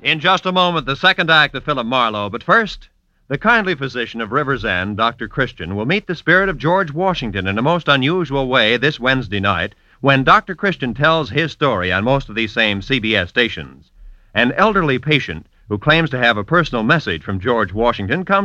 In just a moment, the second act of Philip Marlowe. But first, the kindly physician of River's End, Dr. Christian, will meet the spirit of George Washington in a most unusual way this Wednesday night when Dr. Christian tells his story on most of these same CBS stations. An elderly patient who claims to have a personal message from George Washington comes